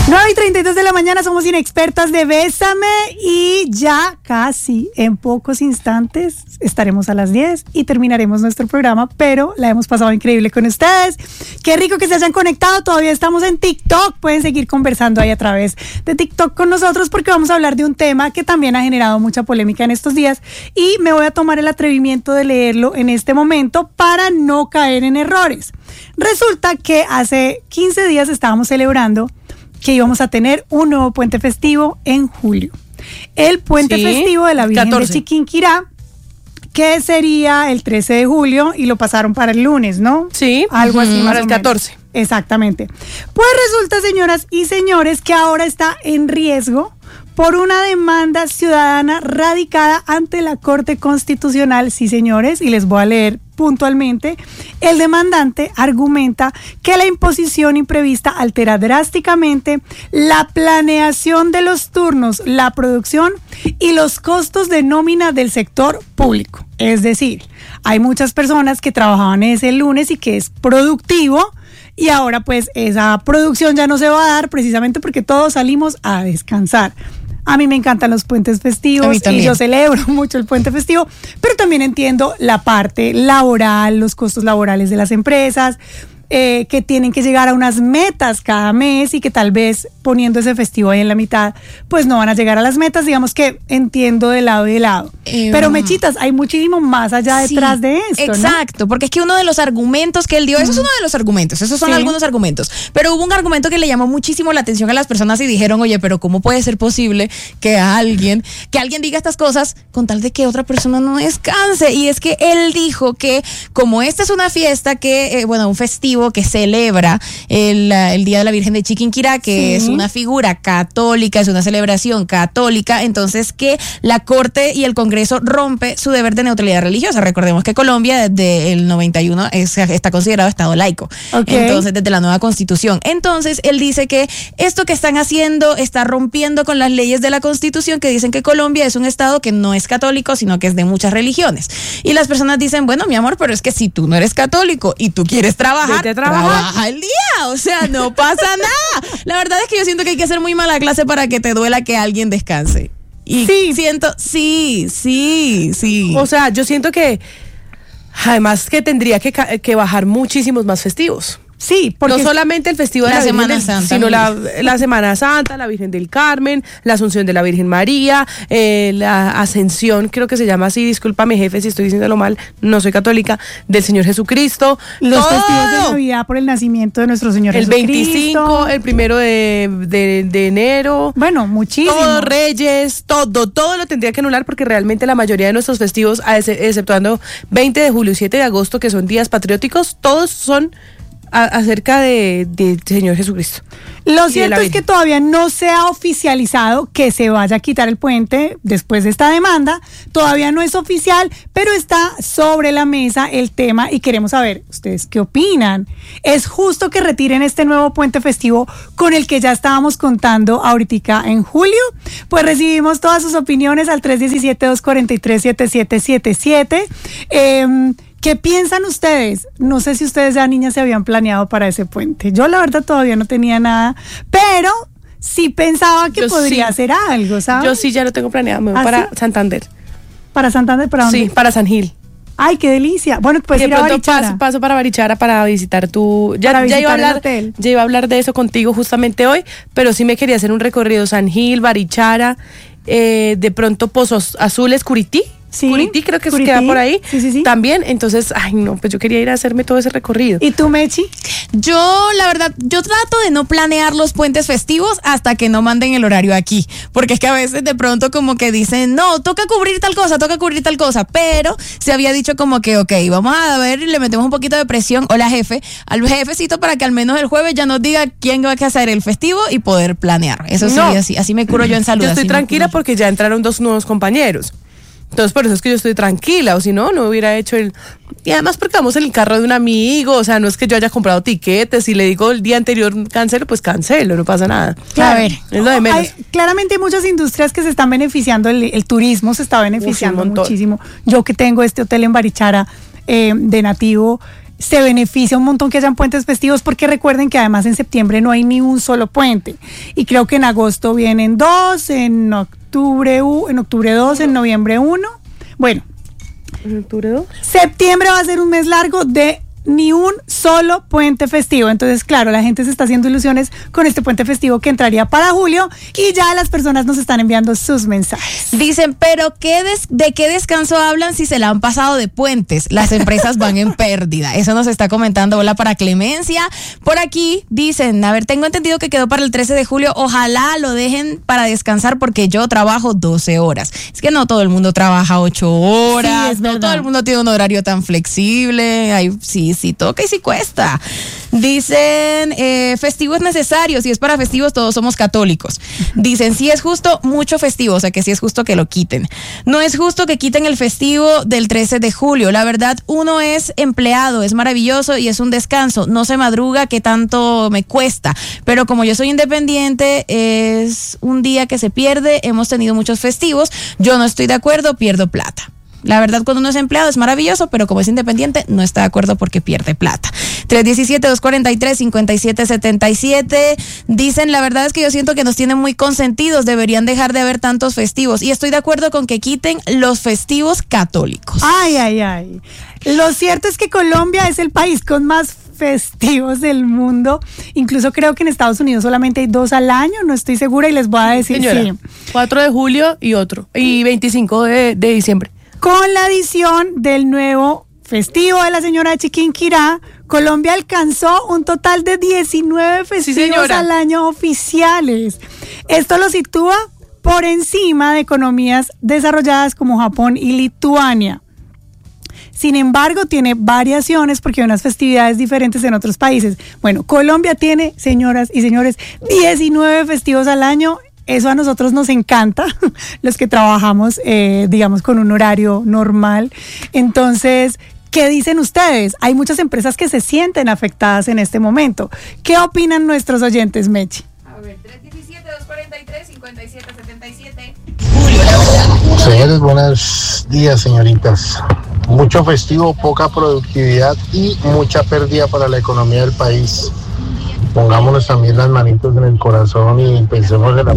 9:32 de la mañana, somos Inexpertas de Bésame y ya casi en pocos instantes estaremos a las 10 y terminaremos nuestro programa, pero la hemos pasado increíble con ustedes. Qué rico que se hayan conectado, todavía estamos en TikTok, pueden seguir conversando ahí a través de TikTok con nosotros porque vamos a hablar de un tema que también ha generado mucha polémica en estos días y me voy a tomar el atrevimiento de leerlo en este momento para no caer en errores. Resulta que hace 15 días estábamos celebrando que íbamos a tener un nuevo puente festivo en julio. El puente festivo de la Virgen 14. De Chiquinquirá, que sería el 13 de julio y lo pasaron para el lunes, ¿no? Sí, algo así. Para el 14. Exactamente. Pues resulta, señoras y señores, que ahora está en riesgo por una demanda ciudadana radicada ante la Corte Constitucional, sí señores, y les voy a leer puntualmente. El demandante argumenta que la imposición imprevista altera drásticamente la planeación de los turnos, la producción y los costos de nómina del sector público. Es decir, hay muchas personas que trabajaban ese lunes y que es productivo, y ahora pues esa producción ya no se va a dar precisamente porque todos salimos a descansar. A mí me encantan los puentes festivos y yo celebro mucho el puente festivo, pero también entiendo la parte laboral, los costos laborales de las empresas, que tienen que llegar a unas metas cada mes y que tal vez poniendo ese festivo ahí en la mitad, pues no van a llegar a las metas. Digamos que entiendo de lado y de lado. Pero Mechitas, hay muchísimo más allá detrás de esto, exacto, ¿no? Porque es que uno de los argumentos que él dio, eso es uno de los argumentos, esos son algunos argumentos, pero hubo un argumento que le llamó muchísimo la atención a las personas y dijeron, oye, pero ¿cómo puede ser posible que alguien diga estas cosas con tal de que otra persona no descanse? Y es que él dijo que como esta es una fiesta que, un festivo que celebra el Día de la Virgen de Chiquinquirá, que es una figura católica, es una celebración católica, entonces que la Corte y el Congreso rompe su deber de neutralidad religiosa. Recordemos que Colombia desde el 91 está considerado Estado laico, entonces desde la nueva Constitución. Entonces él dice que esto que están haciendo está rompiendo con las leyes de la Constitución que dicen que Colombia es un Estado que no es católico, sino que es de muchas religiones. Y las personas dicen, bueno, mi amor, pero es que si tú no eres católico y tú quieres trabajar, trabaja el día, o sea, no pasa nada. La verdad es que yo siento que hay que ser muy mala clase para que te duela que alguien descanse. Y siento, sí. O sea, yo siento que además que tendría que bajar muchísimos más festivos. Sí, porque no solamente el festival de la Semana Santa, sino la Semana Santa, la Virgen del Carmen, la Asunción de la Virgen María, la Ascensión, creo que se llama así, discúlpame jefe si estoy diciéndolo mal, no soy católica, del Señor Jesucristo. Los festivos de Navidad por el nacimiento de nuestro Señor el Jesucristo. El 25, el 1 de enero. Bueno, muchísimo. Todos Reyes, todo lo tendría que anular porque realmente la mayoría de nuestros festivos, exceptuando 20 de julio y 7 de agosto, que son días patrióticos, todos son acerca de Señor Jesucristo. Lo cierto es que todavía no se ha oficializado que se vaya a quitar el puente después de esta demanda. Todavía no es oficial, pero está sobre la mesa el tema y queremos saber, ¿ustedes qué opinan? ¿Es justo que retiren este nuevo puente festivo con el que ya estábamos contando ahorita en julio? Pues recibimos todas sus opiniones al 317-243-7777. ¿Qué piensan ustedes? No sé si ustedes ya niñas se habían planeado para ese puente. Yo la verdad todavía no tenía nada, pero sí pensaba que podría hacer algo, ¿sabes? Yo sí ya lo tengo planeado, me voy para Santander. ¿Para Santander? ¿Para dónde? Sí, para San Gil. Ay, qué delicia. Bueno, pues ir a Barichara. Paso para Barichara para visitar ya iba a hablar de eso contigo justamente hoy, pero sí me quería hacer un recorrido San Gil, Barichara, de pronto Pozos Azules, Curití. Sí, Curití creo que queda por ahí también, entonces, pues yo quería ir a hacerme todo ese recorrido. ¿Y tú, Mechi? Yo, la verdad, trato de no planear los puentes festivos hasta que no manden el horario aquí, porque es que a veces de pronto como que dicen, no, toca cubrir tal cosa, pero se había dicho como que, vamos a ver, le metemos un poquito de presión, hola jefe, al jefecito para que al menos el jueves ya nos diga quién va a hacer el festivo y poder planear. Eso sí, así me curo yo en salud. Yo estoy tranquila porque ya entraron 2 nuevos compañeros. Entonces por eso es que yo estoy tranquila, o si no hubiera hecho y además porque vamos en el carro de un amigo, o sea, no es que yo haya comprado tiquetes y le digo el día anterior cancelo, pues cancelo, no pasa nada. Claro. A ver, es lo de menos. Claramente hay muchas industrias que se están beneficiando, el turismo se está beneficiando muchísimo. Yo que tengo este hotel en Barichara de nativo, se beneficia un montón que hayan puentes festivos, porque recuerden que además en septiembre no hay ni un solo puente, y creo que en agosto vienen 2, en octubre 2, en noviembre 1. Bueno, ¿en octubre 2? Septiembre va a ser un mes largo de ni un solo puente festivo. Entonces, claro, la gente se está haciendo ilusiones con este puente festivo que entraría para julio, y ya las personas nos están enviando sus mensajes. Dicen, pero ¿de qué descanso hablan si se la han pasado de puentes? Las empresas van en pérdida. Eso nos está comentando. Hola para Clemencia. Por aquí dicen, a ver, tengo entendido que quedó para el 13 de julio. Ojalá lo dejen para descansar, porque yo trabajo 12 horas. Es que no todo el mundo trabaja 8 horas. Sí, es no verdad. todo el mundo tiene un horario tan flexible. Ay, sí toca y sí cuesta. Dicen, festivo es necesario. Si es para festivos, todos somos católicos. Dicen, si es justo, mucho festivo. O sea, que sí es justo que lo quiten. No es justo que quiten el festivo del 13 de julio. La verdad, uno es empleado, es maravilloso y es un descanso. No se madruga, que tanto me cuesta. Pero como yo soy independiente, es un día que se pierde. Hemos tenido muchos festivos. Yo no estoy de acuerdo, pierdo plata. La verdad, cuando uno es empleado es maravilloso, pero como es independiente no está de acuerdo porque pierde plata. 317-243-5777. Dicen, la verdad es que yo siento que nos tienen muy consentidos, deberían dejar de haber tantos festivos. Y estoy de acuerdo con que quiten los festivos católicos. Ay. Lo cierto es que Colombia es el país con más festivos del mundo. Incluso creo que en Estados Unidos solamente hay 2 al año, no estoy segura, y les voy a decir, señora, sí. 4 de julio y otro, y 25 de diciembre. Con la adición del nuevo festivo de la señora Chiquinquirá, Colombia alcanzó un total de 19 festivos al año oficiales. Esto lo sitúa por encima de economías desarrolladas como Japón y Lituania. Sin embargo, tiene variaciones porque hay unas festividades diferentes en otros países. Bueno, Colombia tiene, señoras y señores, 19 festivos al año. Eso a nosotros nos encanta, los que trabajamos, digamos, con un horario normal. Entonces, ¿qué dicen ustedes? Hay muchas empresas que se sienten afectadas en este momento. ¿Qué opinan nuestros oyentes, Mechi? A ver, 317-243-5777. Señores, buenos días, señoritas. Mucho festivo, poca productividad y mucha pérdida para la economía del país. Pongámonos también las manitos en el corazón y pensemos en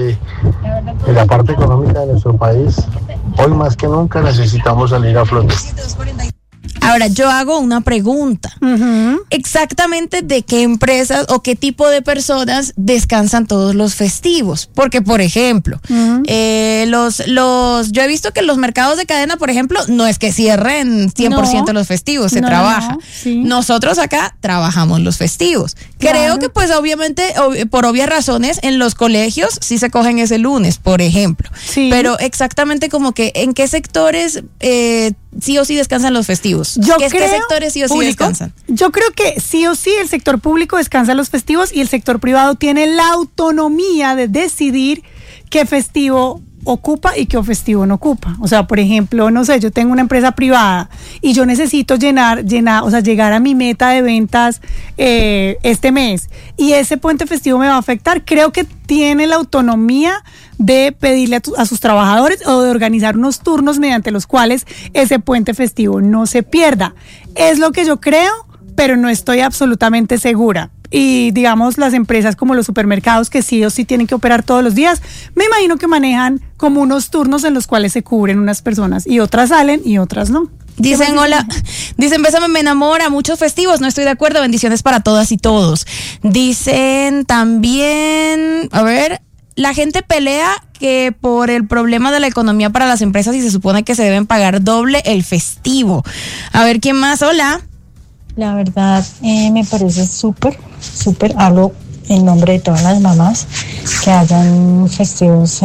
la parte económica de nuestro país. Hoy más que nunca necesitamos salir a flote. Ahora, yo hago una pregunta. Exactamente de qué empresas o qué tipo de personas descansan todos los festivos. Porque, por ejemplo, yo he visto que los mercados de cadena, por ejemplo, no es que cierren 100% los festivos, se trabaja. Sí. Nosotros acá trabajamos los festivos. Claro. Creo que pues obviamente, por obvias razones, en los colegios sí se cogen ese lunes, por ejemplo. Sí. Pero exactamente como que en qué sectores sí o sí descansan los festivos. ¿Qué sectores sí o sí descansan? Yo creo que sí o sí el sector público descansa los festivos y el sector privado tiene la autonomía de decidir qué festivo ocupa y qué festivo no ocupa. O sea, por ejemplo, no sé, yo tengo una empresa privada y yo necesito llegar a mi meta de ventas este mes, y ese puente festivo me va a afectar. Creo que tiene la autonomía de pedirle a sus trabajadores o de organizar unos turnos mediante los cuales ese puente festivo no se pierda. Es lo que yo creo, pero no estoy absolutamente segura. Y digamos, las empresas como los supermercados, que sí o sí tienen que operar todos los días, me imagino que manejan como unos turnos en los cuales se cubren unas personas y otras salen y otras no. Dicen, hola, dicen, bésame, me enamora, muchos festivos, no estoy de acuerdo, bendiciones para todas y todos. Dicen también, a ver, la gente pelea que por el problema de la economía para las empresas y se supone que se deben pagar doble el festivo. A ver, ¿quién más? Hola. La verdad, me parece súper, hablo en nombre de todas las mamás, que hayan festivos,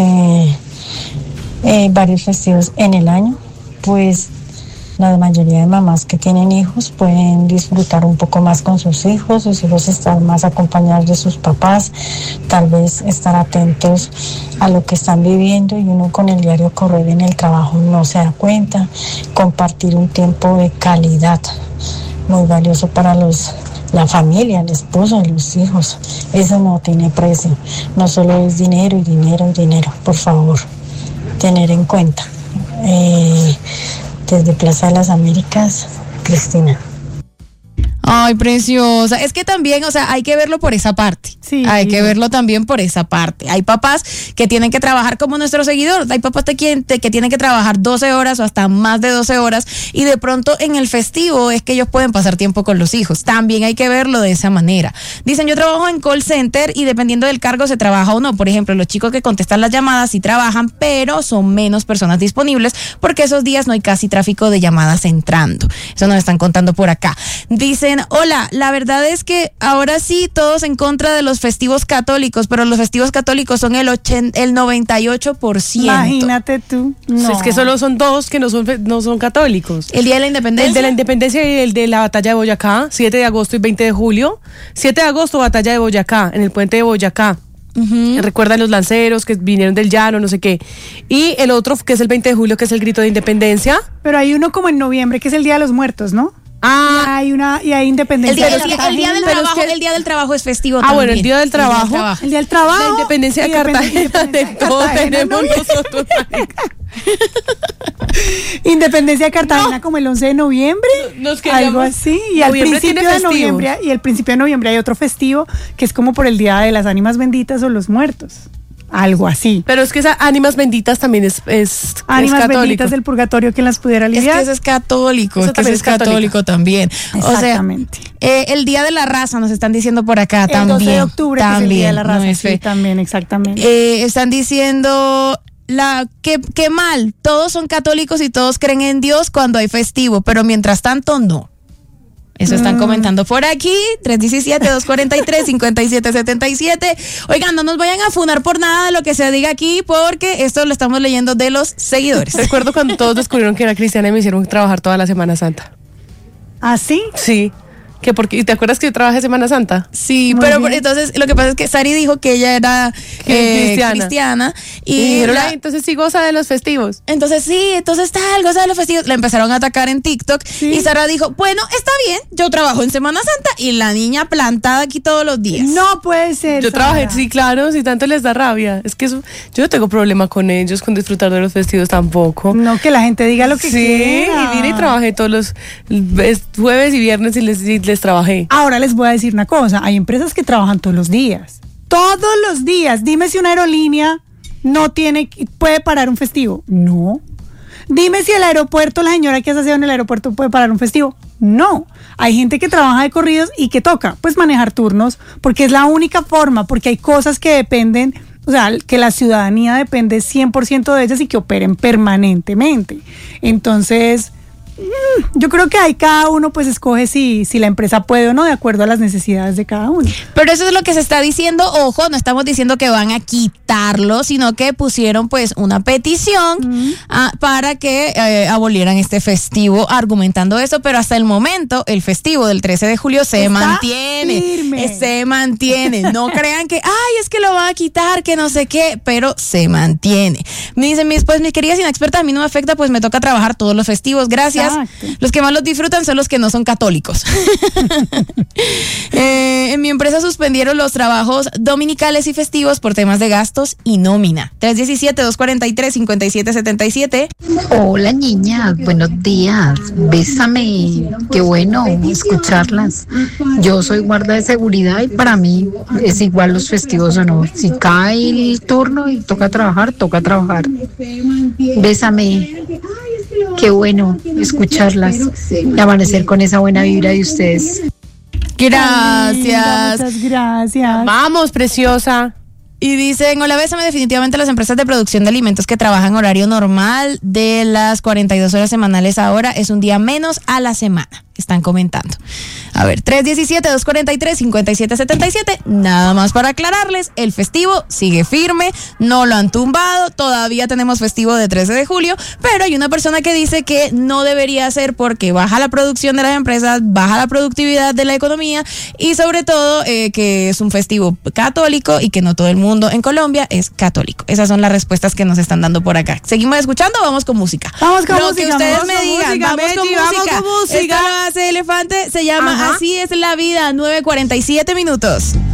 varios festivos en el año, pues la mayoría de mamás que tienen hijos pueden disfrutar un poco más con sus hijos estar más acompañados de sus papás, tal vez estar atentos a lo que están viviendo, y uno con el diario correr en el trabajo no se da cuenta. Compartir un tiempo de calidad, muy valioso para la familia, el esposo, los hijos. Eso no tiene precio, no solo es dinero y dinero y dinero, por favor, tener en cuenta. Desde Plaza de las Américas, Cristina. Ay, preciosa. Es que también, o sea, hay que verlo por esa parte. Sí. Hay que verlo también por esa parte. Hay papás que tienen que trabajar como nuestro seguidor. Hay papás que tienen que trabajar 12 horas o hasta más de 12 horas y de pronto en el festivo es que ellos pueden pasar tiempo con los hijos. También hay que verlo de esa manera. Dicen, yo trabajo en call center y dependiendo del cargo se trabaja o no. Por ejemplo, los chicos que contestan las llamadas sí trabajan, pero son menos personas disponibles porque esos días no hay casi tráfico de llamadas entrando. Eso nos están contando por acá. Dicen, hola, la verdad es que ahora sí todos en contra de los festivos católicos, pero los festivos católicos son el 98%. Imagínate tú. No. Es que solo son dos que no son católicos. El Día de la Independencia. El de la Independencia y el de la Batalla de Boyacá, 7 de agosto y 20 de julio. 7 de agosto, Batalla de Boyacá, en el puente de Boyacá. Recuerdan los lanceros que vinieron del llano, no sé qué. Y el otro, que es el 20 de julio, que es el grito de independencia. Pero hay uno como en noviembre, que es el Día de los Muertos, ¿no? Y hay independencia. El día del trabajo es festivo también. Bueno, el día del trabajo. El día del trabajo. La independencia de Cartagena, de todo tenemos nosotros. Independencia de Cartagena como el 11 de noviembre. Algo así. Y al principio de noviembre, hay otro festivo que es como por el Día de las Ánimas Benditas o los Muertos. Algo así. Pero es que esas ánimas benditas también es ánimas benditas del purgatorio que las pudiera aliviar. Es que ese es católico, es católico también. Exactamente. O sea, el Día de la Raza nos están diciendo por acá también. El 12 de octubre también, que es el Día de la Raza, sí, también, exactamente. Están diciendo que mal, todos son católicos y todos creen en Dios cuando hay festivo, pero mientras tanto no. Eso están comentando por aquí, 317-243-5777. Oigan, no nos vayan a funar por nada de lo que se diga aquí, porque esto lo estamos leyendo de los seguidores. Recuerdo cuando todos descubrieron que era cristiana y me hicieron trabajar toda la Semana Santa. ¿Ah, sí? Sí. ¿Te acuerdas que yo trabajé Semana Santa? Sí, muy bien. Entonces lo que pasa es que Sari dijo que ella era cristiana y dijeron, entonces sí goza de los festivos. Entonces goza de los festivos. La empezaron a atacar en TikTok y Sara dijo, bueno, está bien, yo trabajo en Semana Santa y la niña plantada aquí todos los días. No puede ser. Yo trabajé, sí, claro, si tanto les da rabia. Es que eso, yo no tengo problema con ellos, con disfrutar de los festivos tampoco. No, que la gente diga lo que quiera. Sí, y trabajé todos los jueves y viernes y les trabajé. Ahora les voy a decir una cosa, hay empresas que trabajan todos los días. Todos los días. Dime si una aerolínea puede parar un festivo. No. Dime si el aeropuerto, la señora que hace aseo en el aeropuerto puede parar un festivo. No. Hay gente que trabaja de corridos y que toca, pues, manejar turnos, porque es la única forma, porque hay cosas que dependen, o sea, que la ciudadanía depende 100% de ellas y que operen permanentemente. Entonces, yo creo que ahí cada uno pues escoge si la empresa puede o no, de acuerdo a las necesidades de cada uno. Pero eso es lo que se está diciendo. Ojo, no estamos diciendo que van a quitarlo, sino que pusieron pues una petición para que abolieran este festivo, argumentando eso, pero hasta el momento el festivo del 13 de julio se mantiene. Se mantiene. No crean que, es que lo van a quitar, que no sé qué, pero se mantiene. Me dicen, pues mis queridas inexpertas, a mí no me afecta, pues me toca trabajar todos los festivos, gracias. Exacto. Los que más los disfrutan son los que no son católicos. En mi empresa suspendieron los trabajos dominicales y festivos por temas de gastos y nómina. 317-243-5777. Hola niñas, buenos días. Bésame, qué bueno escucharlas. Yo soy guarda de seguridad y para mí es igual los festivos o no. Si cae el turno y toca trabajar, toca trabajar. Bésame. Qué bueno escucharlas y amanecer con esa buena vibra de ustedes. Gracias. Muchas gracias. Vamos, preciosa. Y dicen, hola, bésame, definitivamente las empresas de producción de alimentos que trabajan horario normal de las 42 horas semanales ahora es un día menos a la semana. Están comentando. A ver, 317-243-5777. Nada más para aclararles, el festivo sigue firme, no lo han tumbado, todavía tenemos festivo de 13 de julio, pero hay una persona que dice que no debería ser porque baja la producción de las empresas, baja la productividad de la economía y sobre todo que es un festivo católico y que no todo el mundo en Colombia es católico. Esas son las respuestas que nos están dando por acá. ¿Seguimos escuchando o vamos con música? Vamos con música. Lo que ustedes me digan, vamos con música. Esto lo hace Elefante, se llama Así es la vida, 9:47 minutos.